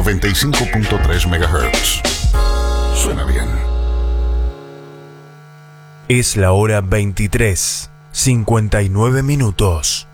95.3 MHz. Suena bien. Es la hora 23:59.